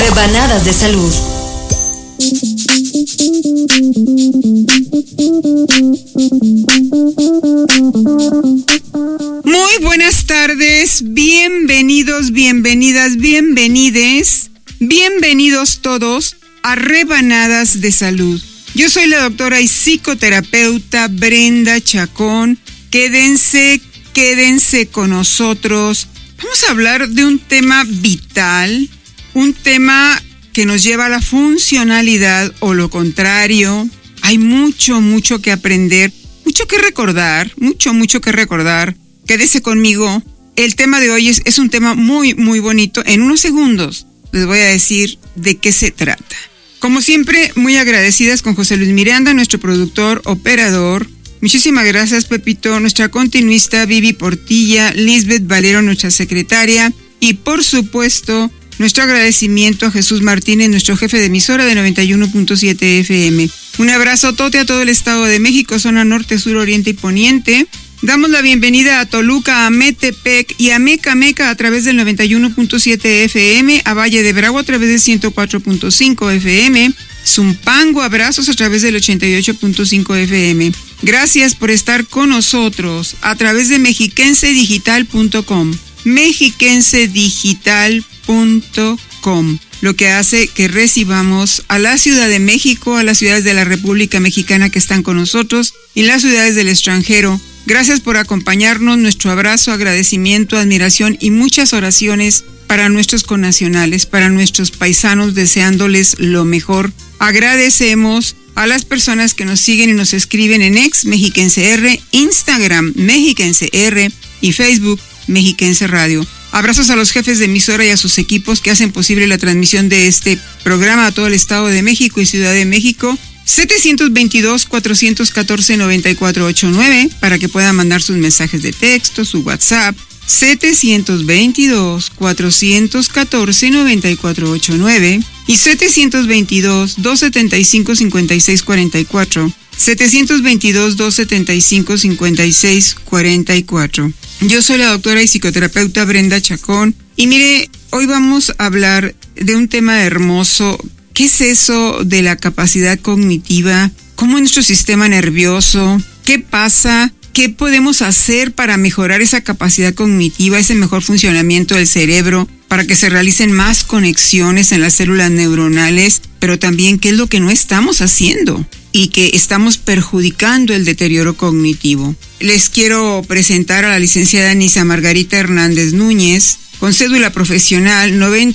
Rebanadas de salud. Muy buenas tardes, bienvenidos, bienvenidas, bienvenides, bienvenidos todos a Rebanadas de Salud. Yo soy la doctora y psicoterapeuta Brenda Chacón. Quédense con nosotros. Vamos a hablar de un tema vital, un tema que nos lleva a la funcionalidad o lo contrario. Hay mucho que aprender, mucho que recordar. Quédese conmigo. El tema de hoy es un tema muy bonito. En unos segundos les voy a decir de qué se trata. Como siempre, muy agradecidas con José Luis Miranda, nuestro productor, operador. Muchísimas gracias, Pepito, nuestra continuista Vivi Portilla, Lisbeth Valero, nuestra secretaria, y por supuesto, nuestro agradecimiento a Jesús Martínez, nuestro jefe de emisora de 91.7 FM. Un abrazo tote a todo el Estado de México, zona norte, sur, oriente y poniente. Damos la bienvenida a Toluca, a Metepec y a Meca a través del 91.7 FM, a Valle de Bravo a través del 104.5 FM, Zumpango, abrazos a través del 88.5 FM. Gracias por estar con nosotros a través de mexicensedigital.com. mexicensedigital.com, lo que hace que recibamos a la Ciudad de México, a las ciudades de la República Mexicana que están con nosotros y las ciudades del extranjero. Gracias por acompañarnos, nuestro abrazo, agradecimiento, admiración y muchas oraciones para nuestros connacionales, para nuestros paisanos, deseándoles lo mejor. Agradecemos a las personas que nos siguen y nos escriben en X Mexiquense R, Instagram Mexiquense R y Facebook Mexiquense Radio. Abrazos a los jefes de emisora y a sus equipos que hacen posible la transmisión de este programa a todo el Estado de México y Ciudad de México. 722-414-9489 para que puedan mandar sus mensajes de texto, su WhatsApp. 722-414-9489 y 722-275-5644. 722-275-5644. Yo soy la doctora y psicoterapeuta Brenda Chacón y mire, hoy vamos a hablar de un tema hermoso. ¿Qué es eso de la capacidad cognitiva? ¿Cómo es nuestro sistema nervioso? ¿Qué pasa? ¿Qué podemos hacer para mejorar esa capacidad cognitiva, ese mejor funcionamiento del cerebro, para que se realicen más conexiones en las células neuronales? Pero también, ¿qué es lo que no estamos haciendo y que estamos perjudicando el deterioro cognitivo? Les quiero presentar a la licenciada Nisa Margarita Hernández Núñez, con cédula profesional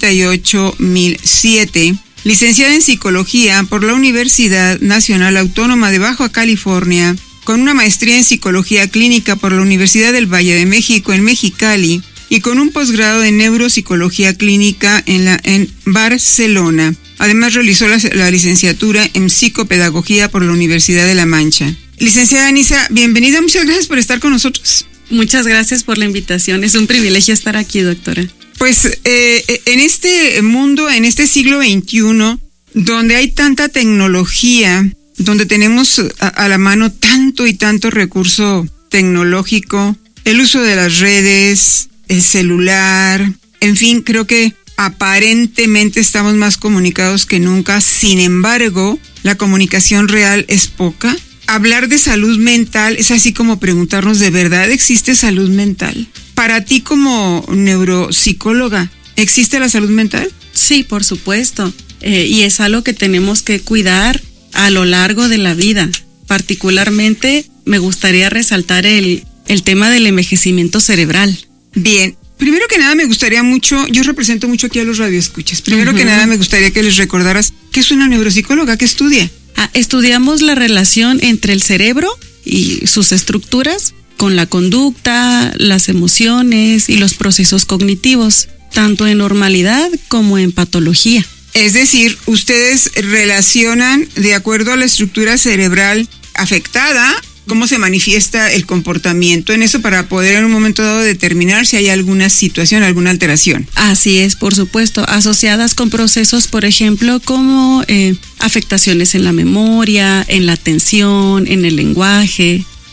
98007, licenciada en Psicología por la Universidad Nacional Autónoma de Baja California, con una maestría en Psicología Clínica por la Universidad del Valle de México en Mexicali y con un posgrado en Neuropsicología Clínica en Barcelona. Además realizó la licenciatura en Psicopedagogía por la Universidad de La Mancha. Licenciada Nisa, bienvenida, muchas gracias por estar con nosotros. Muchas gracias por la invitación, es un privilegio estar aquí, doctora. Pues en este mundo, en este siglo XXI, donde hay tanta tecnología, donde tenemos a la mano tanto y tanto recurso tecnológico, el uso de las redes, el celular, en fin, creo que aparentemente estamos más comunicados que nunca. Sin embargo, la comunicación real es poca. Hablar de salud mental es así como preguntarnos, ¿de verdad existe salud mental? Para ti como neuropsicóloga, ¿existe la salud mental? Sí, por supuesto. Y es algo que tenemos que cuidar a lo largo de la vida. Particularmente me gustaría resaltar el tema del envejecimiento cerebral. Bien, primero que nada me gustaría mucho, yo represento mucho aquí a los radioescuchas, primero que nada me gustaría que les recordaras ¿qué es una neuropsicóloga? ¿Qué estudia? Estudiamos la relación entre el cerebro y sus estructuras con la conducta, las emociones y los procesos cognitivos, tanto en normalidad como en patología. Es decir, ustedes relacionan de acuerdo a la estructura cerebral afectada, cómo se manifiesta el comportamiento en eso para poder en un momento dado determinar si hay alguna situación, alguna alteración. Así es, por supuesto, asociadas con procesos, por ejemplo, como afectaciones en la memoria, en la atención, en el lenguaje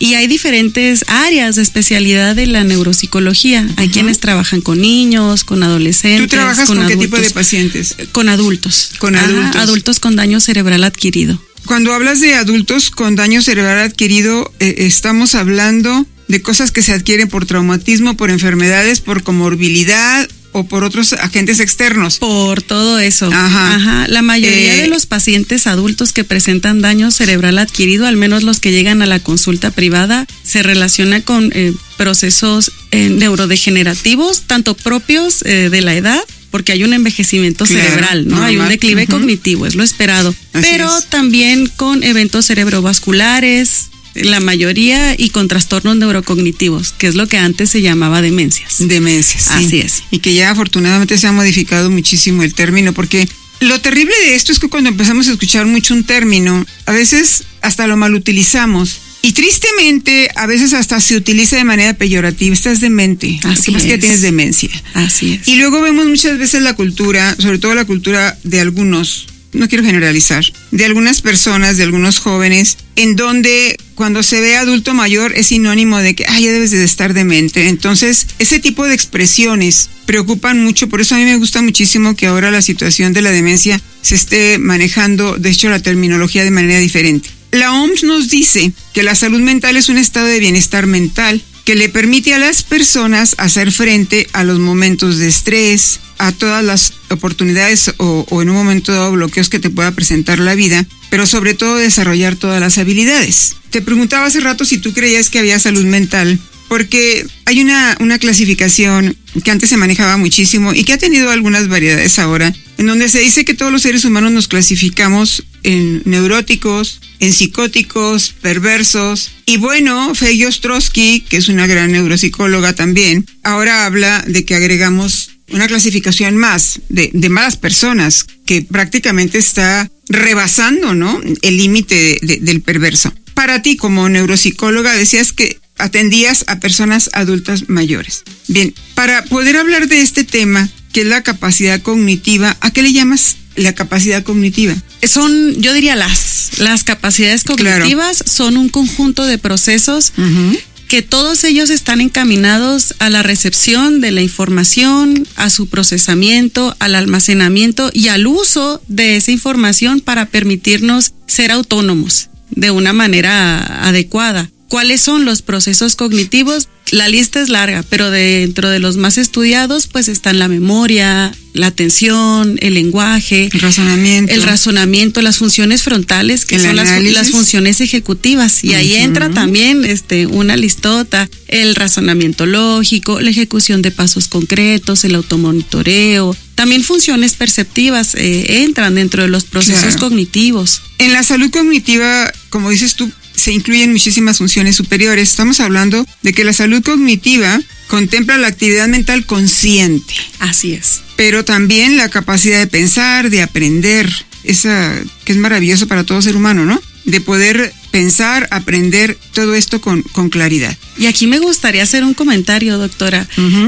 Y hay diferentes áreas de especialidad de la neuropsicología. Hay quienes trabajan con niños, con adolescentes. ¿Tú trabajas con adultos, qué tipo de pacientes? Con adultos. Con adultos. Adultos con daño cerebral adquirido. Cuando hablas de adultos con daño cerebral adquirido, estamos hablando de cosas que se adquieren por traumatismo, por enfermedades, por comorbilidad o por otros agentes externos. Por todo eso. Ajá. La mayoría de los pacientes adultos que presentan daño cerebral adquirido, al menos los que llegan a la consulta privada, se relaciona con procesos neurodegenerativos, tanto propios de la edad, porque hay un envejecimiento cerebral, ¿no? Normal. Hay un declive cognitivo, es lo esperado. Pero también con eventos cerebrovasculares, la mayoría, y con trastornos neurocognitivos, que es lo que antes se llamaba demencias. Demencias, sí. Así es. Y que ya afortunadamente se ha modificado muchísimo el término, porque lo terrible de esto es que cuando empezamos a escuchar mucho un término, a veces hasta lo malutilizamos. Y tristemente, a veces hasta se utiliza de manera peyorativa. Estás demente. Así es. Que ya tienes demencia. Así es. Y luego vemos muchas veces la cultura, sobre todo la cultura de algunos, no quiero generalizar, de algunas personas, de algunos jóvenes, en donde cuando se ve adulto mayor es sinónimo de que, ya debes de estar demente. Entonces, ese tipo de expresiones preocupan mucho. Por eso a mí me gusta muchísimo que ahora la situación de la demencia se esté manejando, de hecho, la terminología de manera diferente. La OMS nos dice que la salud mental es un estado de bienestar mental que le permite a las personas hacer frente a los momentos de estrés, a todas las oportunidades o en un momento dado bloqueos que te pueda presentar la vida, pero sobre todo desarrollar todas las habilidades. Te preguntaba hace rato si tú creías que había salud mental, porque hay una clasificación que antes se manejaba muchísimo y que ha tenido algunas variedades ahora, en donde se dice que todos los seres humanos nos clasificamos en neuróticos, en psicóticos, perversos. Y bueno, Fay Ostrowski, que es una gran neuropsicóloga también, ahora habla de que agregamos una clasificación más de malas personas, que prácticamente está rebasando, ¿no?, el límite del perverso. Para ti, como neuropsicóloga, decías que atendías a personas adultas mayores. Bien, para poder hablar de este tema, que es la capacidad cognitiva, ¿a qué le llamas la capacidad cognitiva? Son, yo diría, las capacidades cognitivas son un conjunto de procesos que todos ellos están encaminados a la recepción de la información, a su procesamiento, al almacenamiento y al uso de esa información para permitirnos ser autónomos de una manera adecuada. ¿Cuáles son los procesos cognitivos? La lista es larga, pero dentro de los más estudiados pues están la memoria, la atención, el lenguaje, el razonamiento, las funciones frontales, que son las funciones ejecutivas, y ahí entra también una listota: el razonamiento lógico, la ejecución de pasos concretos, el automonitoreo. También funciones perceptivas entran dentro de los procesos cognitivos. En la salud cognitiva, como dices tú, se incluyen muchísimas funciones superiores. Estamos hablando de que la salud cognitiva contempla la actividad mental consciente. Así es. Pero también la capacidad de pensar, de aprender, esa que es maravilloso para todo ser humano, ¿no? De poder pensar, aprender, todo esto con claridad. Y aquí me gustaría hacer un comentario, doctora.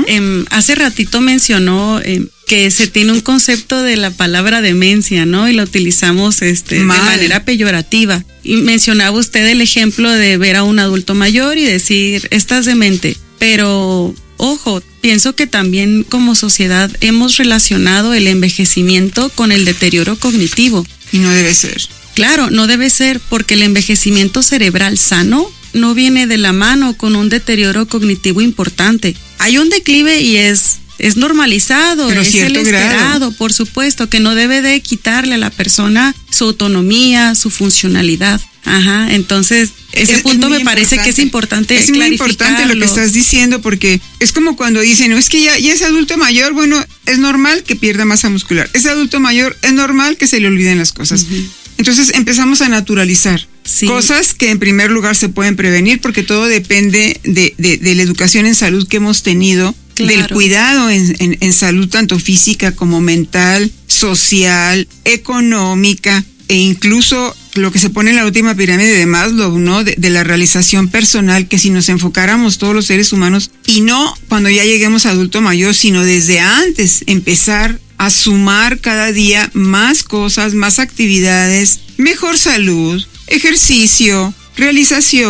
Hace ratito mencionó que se tiene un concepto de la palabra demencia, ¿no? Y la utilizamos de manera peyorativa. Y mencionaba usted el ejemplo de ver a un adulto mayor y decir, estás demente. Pero, ojo, pienso que también como sociedad hemos relacionado el envejecimiento con el deterioro cognitivo. Y no debe ser. Claro, no debe ser, porque el envejecimiento cerebral sano no viene de la mano con un deterioro cognitivo importante. Hay un declive y es normalizado, pero es el esperado, por supuesto, que no debe de quitarle a la persona su autonomía, su funcionalidad. Entonces ese punto me parece que es importante clarificarlo. Es muy importante lo que estás diciendo, porque es como cuando dicen, no, es que ya es adulto mayor, bueno, es normal que pierda masa muscular. Es adulto mayor, es normal que se le olviden las cosas. Entonces empezamos a naturalizar cosas que en primer lugar se pueden prevenir, porque todo depende de la educación en salud que hemos tenido, del cuidado en salud tanto física como mental, social, económica, e incluso lo que se pone en la última pirámide de Maslow, ¿no? De la realización personal, que si nos enfocáramos todos los seres humanos, y no cuando ya lleguemos a adulto mayor, sino desde antes, empezar a sumar cada día más cosas, más actividades, mejor salud, ejercicio, realización,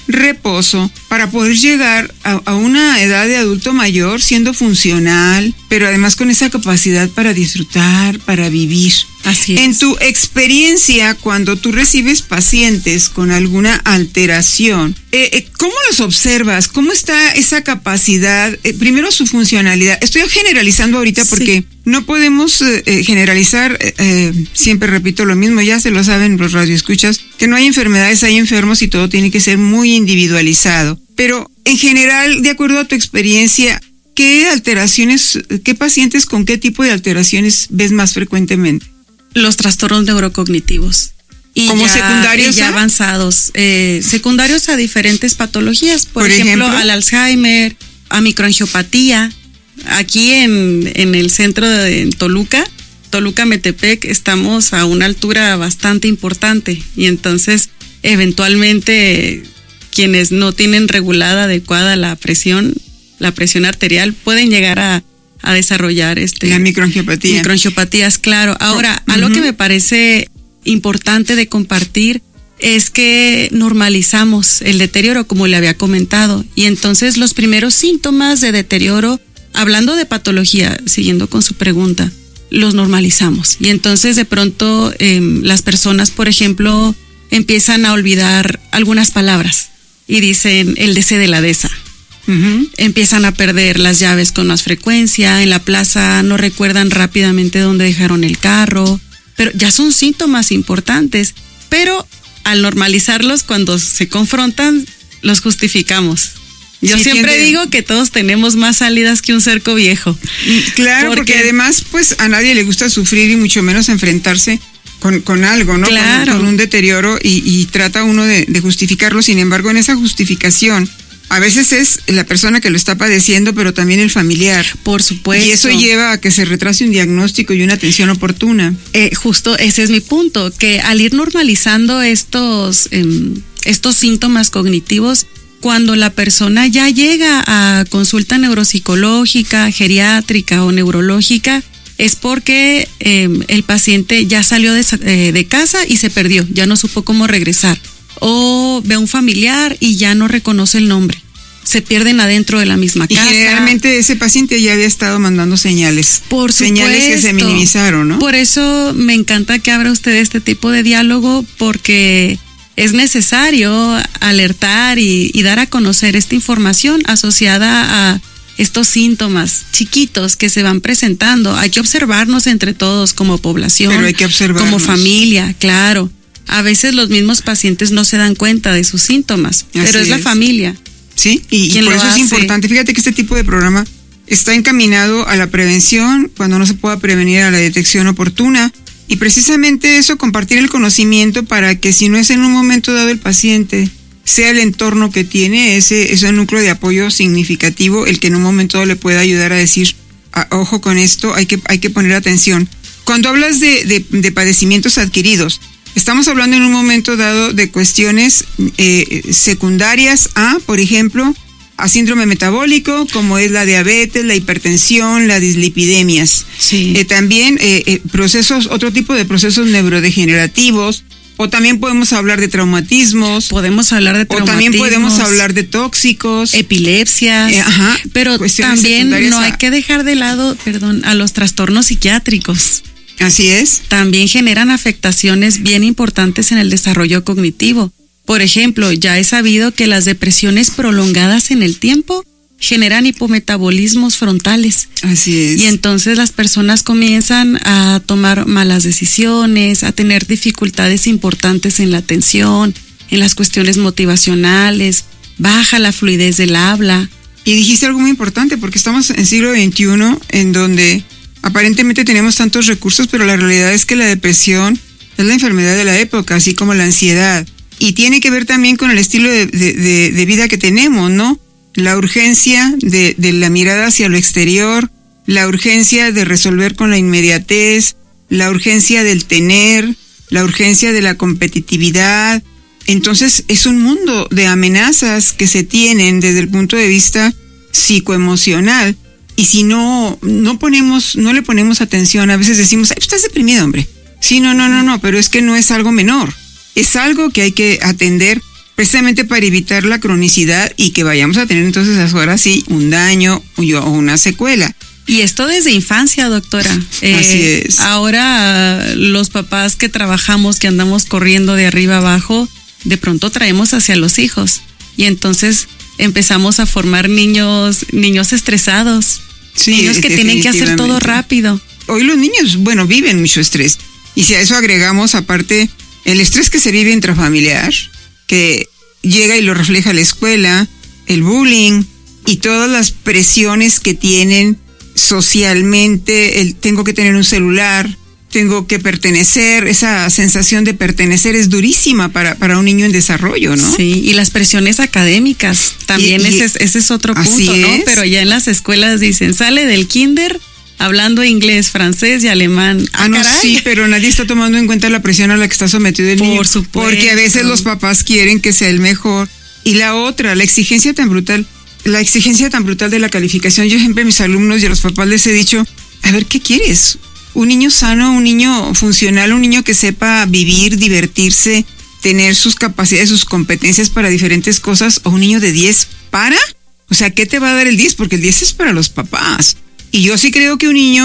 reposo, para poder llegar a una edad de adulto mayor siendo funcional, pero además con esa capacidad para disfrutar, para vivir. Así es. En tu experiencia, cuando tú recibes pacientes con alguna alteración, ¿cómo los observas? ¿Cómo está esa capacidad? Primero, su funcionalidad. Estoy generalizando ahorita porque no podemos generalizar, siempre repito lo mismo, ya se lo saben los radioescuchas, que no hay enfermedades, hay enfermos y todo tiene que ser muy individualizado. Pero en general, de acuerdo a tu experiencia, ¿qué alteraciones, qué pacientes con qué tipo de alteraciones ves más frecuentemente? Los trastornos neurocognitivos. Y ¿como ya, secundarios? Ya avanzados. Secundarios a diferentes patologías. Por ejemplo, al Alzheimer, a microangiopatía. Aquí en el centro de Toluca, Metepec, estamos a una altura bastante importante. Y entonces, eventualmente, quienes no tienen regulada adecuada la presión arterial pueden llegar a desarrollar la microangiopatía. Microangiopatías, claro. Ahora, algo que me parece importante de compartir es que normalizamos el deterioro, como le había comentado, y entonces los primeros síntomas de deterioro, hablando de patología, siguiendo con su pregunta, los normalizamos. Y entonces de pronto las personas, por ejemplo, empiezan a olvidar algunas palabras y dicen el DC de la DESA. Empiezan a perder las llaves con más frecuencia, en la plaza no recuerdan rápidamente dónde dejaron el carro, pero ya son síntomas importantes, pero al normalizarlos, cuando se confrontan, los justificamos. Yo siempre digo que todos tenemos más salidas que un cerco viejo. Claro, porque además pues a nadie le gusta sufrir y mucho menos enfrentarse con algo, ¿no? Claro. Con un deterioro y trata uno de justificarlo. Sin embargo, en esa justificación a veces es la persona que lo está padeciendo, pero también el familiar. Por supuesto. Y eso lleva a que se retrase un diagnóstico y una atención oportuna. Justo ese es mi punto, que al ir normalizando estos síntomas cognitivos, cuando la persona ya llega a consulta neuropsicológica, geriátrica o neurológica, es porque el paciente ya salió de casa y se perdió, ya no supo cómo regresar. O ve a un familiar y ya no reconoce el nombre. Se pierden adentro de la misma casa. Y generalmente ese paciente ya había estado mandando señales. Por supuesto. Señales que se minimizaron, ¿no? Por eso me encanta que abra usted este tipo de diálogo, porque es necesario alertar y dar a conocer esta información asociada a estos síntomas chiquitos que se van presentando. Hay que observarnos entre todos como población. Pero hay que observarnos. Como familia, claro. A veces los mismos pacientes no se dan cuenta de sus síntomas, pero es la familia. Sí, y por eso es importante. Fíjate que este tipo de programa está encaminado a la prevención, cuando no se pueda prevenir, a la detección oportuna. Y precisamente eso, compartir el conocimiento para que si no es en un momento dado el paciente, sea el entorno que tiene ese núcleo de apoyo significativo, el que en un momento dado le pueda ayudar a decir, ojo con esto, hay que poner atención. Cuando hablas de padecimientos adquiridos, estamos hablando en un momento dado de cuestiones secundarias a, por ejemplo, a síndrome metabólico, como es la diabetes, la hipertensión, las dislipidemias. Sí. También otro tipo de procesos neurodegenerativos, o también podemos hablar de traumatismos. Podemos hablar de traumatismos. O también podemos hablar de tóxicos. Epilepsias. Pero también no hay que dejar de lado, a los trastornos psiquiátricos. Así es. También generan afectaciones bien importantes en el desarrollo cognitivo. Por ejemplo, ya es sabido que las depresiones prolongadas en el tiempo generan hipometabolismos frontales. Así es. Y entonces las personas comienzan a tomar malas decisiones, a tener dificultades importantes en la atención, en las cuestiones motivacionales, baja la fluidez del habla. Y dijiste algo muy importante, porque estamos en siglo XXI, en donde aparentemente tenemos tantos recursos, pero la realidad es que la depresión es la enfermedad de la época, así como la ansiedad. Y tiene que ver también con el estilo de vida que tenemos, ¿no? La urgencia de la mirada hacia lo exterior, la urgencia de resolver con la inmediatez, la urgencia del tener, la urgencia de la competitividad. Entonces es un mundo de amenazas que se tienen desde el punto de vista psicoemocional. Y si no le ponemos atención, a veces decimos, ay, pues estás deprimido, hombre. Sí, no, pero es que no es algo menor. Es algo que hay que atender precisamente para evitar la cronicidad y que vayamos a tener entonces ahora sí un daño o una secuela. Y esto desde infancia, doctora. Así es. Ahora los papás que trabajamos, que andamos corriendo de arriba abajo, de pronto traemos hacia los hijos. Y entonces empezamos a formar niños estresados. Sí, niños que tienen que hacer todo rápido. Hoy los niños, viven mucho estrés. Y si a eso agregamos, aparte, el estrés que se vive intrafamiliar, que llega y lo refleja la escuela, el bullying y todas las presiones que tienen socialmente, tengo que tener un celular, tengo que pertenecer, esa sensación de pertenecer es durísima para un niño en desarrollo, ¿no? Sí, y las presiones académicas, también ese es otro punto, ¿no? Pero ya en las escuelas dicen, sale del kinder hablando inglés, francés y alemán. No, sí, pero nadie está tomando en cuenta la presión a la que está sometido el niño. Por supuesto. Porque a veces los papás quieren que sea el mejor. Y la otra, la exigencia tan brutal de la calificación. Yo siempre a mis alumnos y a los papás les he dicho, a ver, ¿qué quieres? Un niño sano, un niño funcional, un niño que sepa vivir, divertirse, tener sus capacidades, sus competencias para diferentes cosas, o un niño de 10 para. O sea, ¿qué te va a dar el 10? Porque el 10 es para los papás. Y yo sí creo que un niño